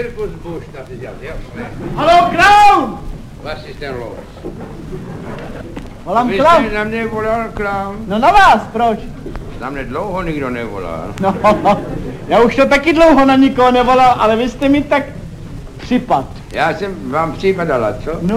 cirkus Bush, tak si dělat, jasné. Haló, klaun! Vlastně ten los. Volám Vy klaun. jste na mě volal, klaun? No na vás, proč? Na mě dlouho nikdo nevolal. No, já už to taky dlouho na nikoho nevolal, ale vy jste mi tak připad. Já jsem vám připadala, co? No,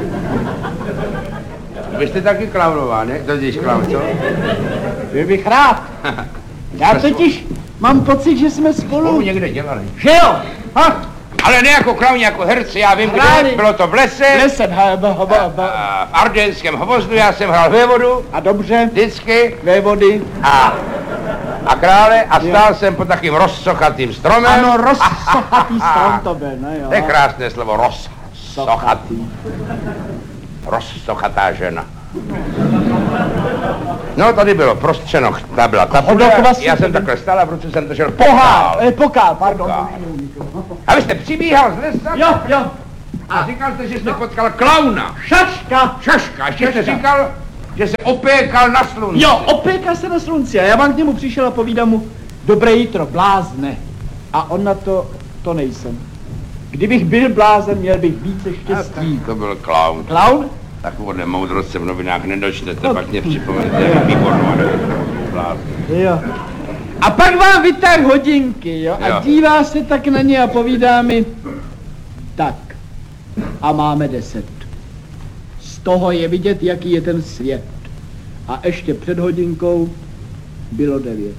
Vy jste taky klaunová, ne? To jsi klaun, co? byl bych rád. Já totiž mám pocit, že jsme Spolu spolu... někde dělali. Že jo? Ha? Ale ne jako klauni, jako herci, já vím, Hráli. kde, bylo to v lese. Lesem, V Ardenském hvozdu, já jsem hrál vévodu, a dobře, vždycky, vévody. a krále, a stál jsem pod takým rozsochatým stromem. Ano, rozsochatý strom to byl, no jo. To je krásné slovo, rozsochatý. Rozsochatá žena. No, tady bylo prostřeno, ta byla tabule, já jsem takhle stál a v ruce jsem držel pokal. Pokal, pardon. A vy jste přibíhal z lesa Jo. a říkal jste, že jste potkal klauna. Šaška. Šaška, ještě jste říkal, že se opékal na slunci. Jo, opékal se na slunci a já vám k němu přišel a povídám mu, dobré jítro, blázne. A on na to nejsem. Kdybych byl blázen, měl bych více štěstí. To byl klaun. Klaun? Takovouhle moudrost se v novinách nedočtete, pak mě připomenete, jak výbornou blázen. Jo. A pak vám vytáhl hodinky, jo? A dívá se tak na ně a povídá mi, tak, a máme 10. Z toho je vidět, jaký je ten svět. A ještě před hodinkou bylo 9.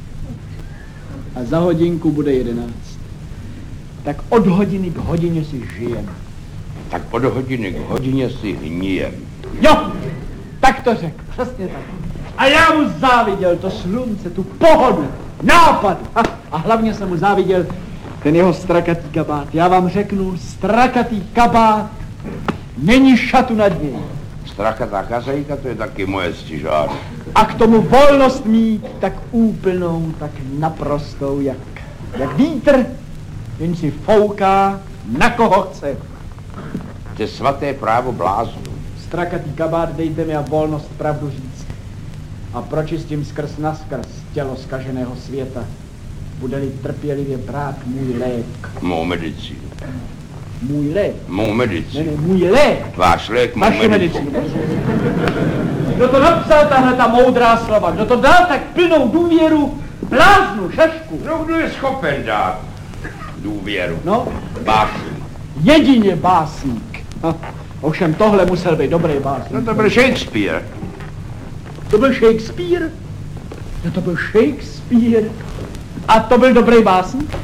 A za hodinku bude 11. Tak od hodiny k hodině si žijem. Tak od hodiny k hodině si hníjem. Jo, tak to řekl, přesně tak. A já mu záviděl to slunce, tu pohodu, nápad. A hlavně jsem mu záviděl ten jeho strakatý kabát. Já vám řeknu, strakatý kabát, není šatu nad něj. Strakatá kazajka, to je taky moje stěžár. A k tomu volnost mít tak úplnou, tak naprostou, jak vítr, jen si fouká, na koho chce. To je svaté právo bláznu. Strakatý kabát, dejte mi a volnost pravdu říct. A pročistím skrz naskrz tělo zkaženého světa. Bude-li trpělivě brát můj lék. Mou medicínu. Můj lék? Mou medicínu. Ne, můj lék. Váš lék, mou Vaši medicínu. Kdo to napsal, tahle ta moudrá slova? Kdo to dal tak plnou důvěru bláznu, šašku? No, kdo je schopen dát důvěru? No, Básník. jedině básník. Ovšem tohle musel být dobrý básník. No to byl Shakespeare. To byl Shakespeare? No to byl Shakespeare. A to byl dobrý básník?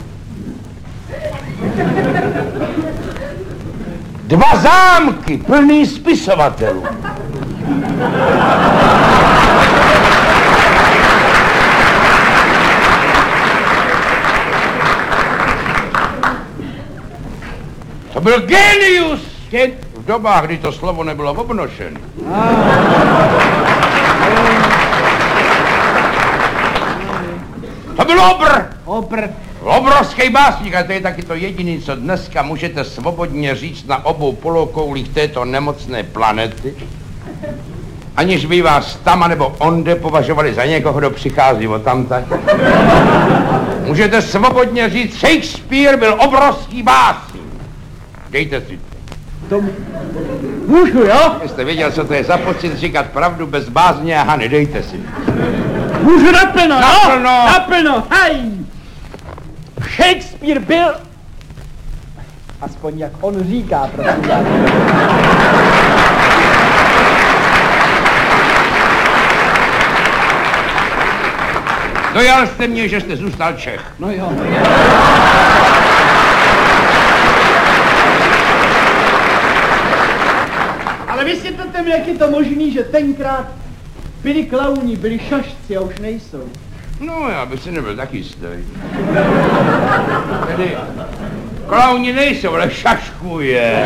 2 zámky plný spisovatelů. To byl genius! V dobách, kdy to slovo nebylo obnošené. To byl Obr. obrovský básník, a to je taky to jediný, co dneska můžete svobodně říct na obou polokoulích této nemocné planety, aniž by vás tam nebo onde považovali za někoho, kdo přichází odtamtať. Můžete svobodně říct, Shakespeare byl obrovský básník. Dejte si To můžu, jo? Jste věděl, co to je za pocit říkat pravdu bez bázně a hany, dejte si. Můžu naplno, Naplno. no? Naplno, hej! Shakespeare byl... Aspoň jak on říká, prosím vás. Dojal jste mě, že jste zůstal Čech. No jo. Ale vysvětlete mi, jak je to možný, že tenkrát byli klauni, byli šašci a už nejsou. No, já bych si nebyl taky jistý. Tedy, klauni nejsou, ale šašku je.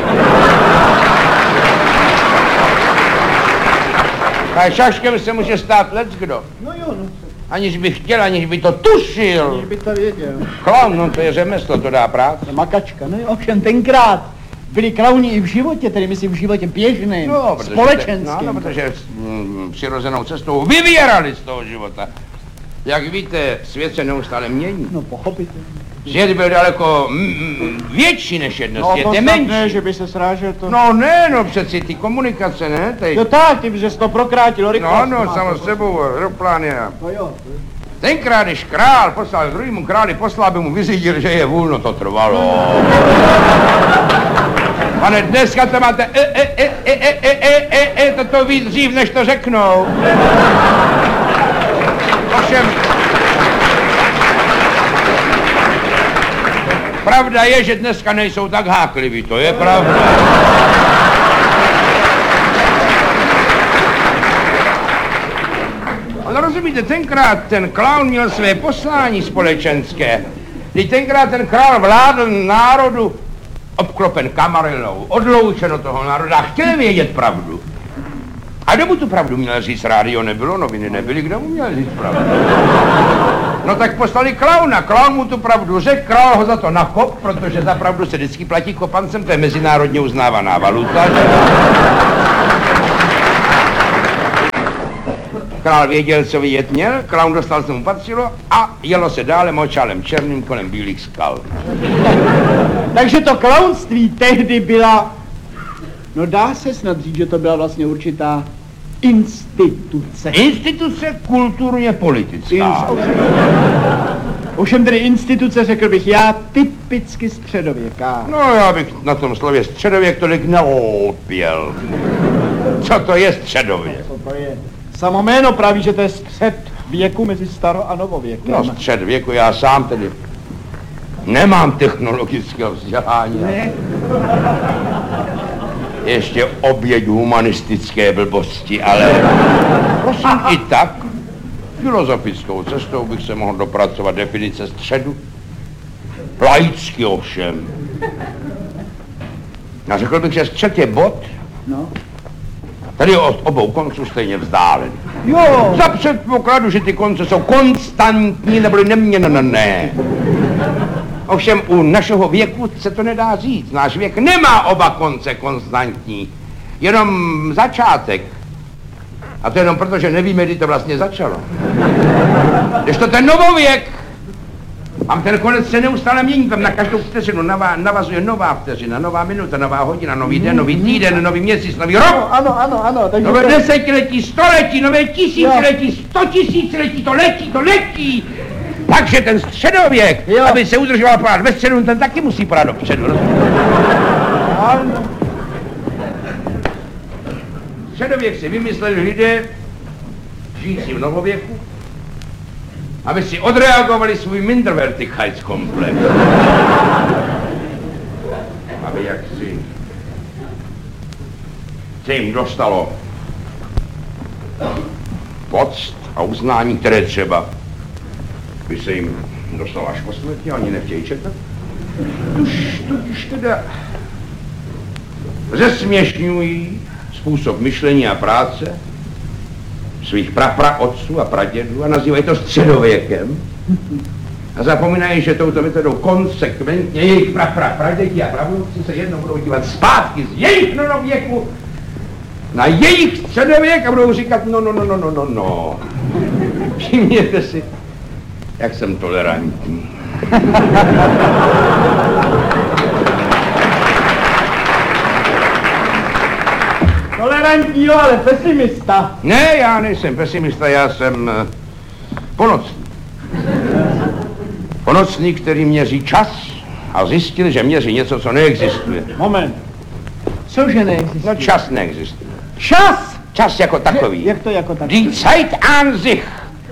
A šaškem se může stát leckdo. No jo, no. Aniž by chtěl, aniž by to tušil. Aniž by to věděl. Klaun, no to je řemeslo, to dá práci. Makačka, no jo, ovšem tenkrát byli klauni i v životě, tedy myslím v životě běžném, No, společenském. No, protože přirozenou cestou vyvírali z toho života. Jak víte, svět se neustále mění. No pochopitelně. Svět byl daleko větší než jedno, No, svět to je snad menší. ne, že by se srážel to. No ne, no přeci ty komunikace, ne? Tej... Jo tak, ty bys to prokrátil rychlost. No, samo sebou, aeroplány a... No jo. Tenkrát, když král poslal druhému králi, poslal, aby mu vyřídil, že je vůl, no to trvalo. Pane, dneska to máte toto víc dřív, než to řeknou. Ovšem, pravda je, že dneska nejsou tak hákliví, to je pravda. Ale rozumíte, tenkrát ten klaun měl své poslání společenské. Když tenkrát ten král vládl národu obklopen kamarilou, odloučen od toho národa a chtěl vědět pravdu. A kdo mu tu pravdu měl říct? Rádio nebylo, noviny nebyly, kdo mu měl říct pravdu? No tak poslali klauna, klaun mu tu pravdu řekl, král ho za to nakop, protože za pravdu se vždycky platí kopancem, to je mezinárodně uznávaná valuta. Král věděl, co vědět měl, klaun dostal, co mu patřilo a jelo se dále močálem černým kolem bílých skal. Takže to klaunství tehdy byla, no dá se snad říct, že to byla vlastně určitá instituce. Instituce kulturně politická. Ovšem tedy instituce, řekl bych já, typicky středověká. No já bych na tom slově středověk tolik neopěl. Co to je středověk? Co to je? Samo jméno praví, že to je střed věku mezi staro- a novověkem. No střed věku, já sám tedy nemám technologického vzdělání. Ne? Ještě oběť humanistické blbosti, ale prosím i tak filozofickou cestou bych se mohl dopracovat definice středu. Laicky ovšem. A řekl bych, že střed je bod, No. tady od obou konců stejně vzdálen. Jo. Za předpokladu, že ty konce jsou konstantní nebo neměnné. Ovšem u našeho věku se to nedá říct. Náš věk nemá oba konce konstantní. Jenom začátek. A to jenom proto, že nevíme, kdy to vlastně začalo. Když to ten novověk, tam ten konec se neustále mění, tam na každou vteřinu navazuje nová vteřina, nová minuta, nová hodina, nový den, nový týden, nový měsíc, nový rok. Ano, takže Nové to... desetiletí, století, nové tisíciletí, 100 tisíciletí, to letí. Takže ten středověk, Jo. aby se udržoval pořád ve středu, ten taky musí pořád dopředu. Ano. Středověk si vymysleli lidé, žijící v novověku, aby si odreagovali svůj Minderwertigkeitskomplex. Aby jaksi se jim dostalo poct a uznání, které třeba by se jim dostalo až po smrti, oni nechtějí čekat. Tudíž teda zesměšňují způsob myšlení a práce svých prapraotců a pradědů a nazývají to středověkem. A zapomínají, že touto metodou konsekventně jejich pradědi a pravnouci se jednou budou dívat zpátky z jejich novověku na jejich středověk a budou říkat no. Všimněte si, jak jsem tolerantní. Tolerantní, jo, ale pesimista. Ne, já nejsem pesimista, já jsem ponocný. Ponocný, který měří čas a zjistil, že měří něco, co neexistuje. Moment. Cože neexistuje? No čas neexistuje. Čas! Čas jako takový. Jak to jako takový? Die Zeit an sich.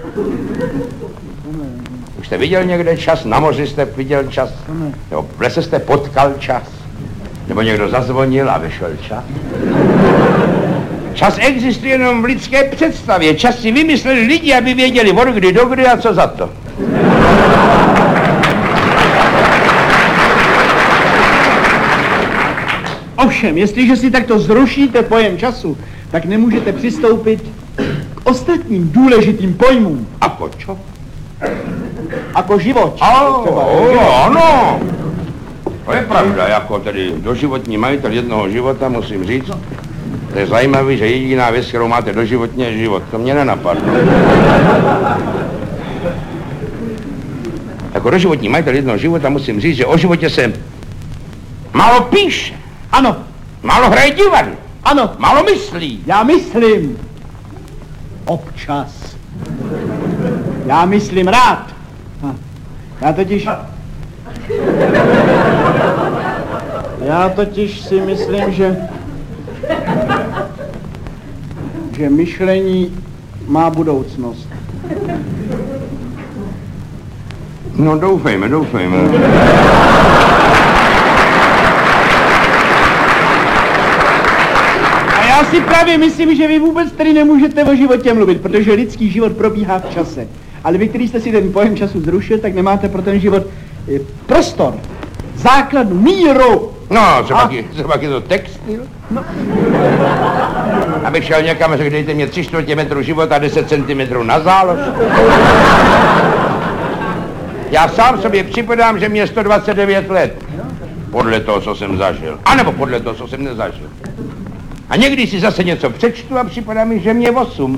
Už jste viděl někde čas? Na moři jste viděl čas? Nebo v lese jste potkal čas? Nebo někdo zazvonil a vyšel čas? Čas existuje jenom v lidské představě. Čas si vymysleli lidi, aby věděli od kdy do kdy a co za to. Ovšem, jestliže si takto zrušíte pojem času, tak nemůžete přistoupit k ostatním důležitým pojmům, Ako čo? jako život. Ano. To je pravda, jako tedy doživotní majitel jednoho života, musím říct. To je zajímavé, že jediná věc, kterou máte doživotně, je život. To mě nenapadlo. Tak Jako doživotní majitel jednoho života musím říct, že o životě se málo píše, Ano, málo hraje divadlo, ano, málo myslí. já myslím. Občas. Já myslím rád. Já totiž si myslím, že myšlení má budoucnost. No doufejme. A já si právě myslím, že vy vůbec tady nemůžete o životě mluvit, protože lidský život probíhá v čase. Ale vy, který jste si ten pojem času zrušil, tak nemáte pro ten život prostor, základnu, míru. No, třeba je to textil. No. Abych šel někam a řekl, dejte mě 3/4 metru života, 10 cm na zálož. Já sám sobě připadám, že mě 129 let. Podle toho, co jsem zažil. A nebo podle toho, co jsem nezažil. A někdy si zase něco přečtu a připadá mi, že mě 8.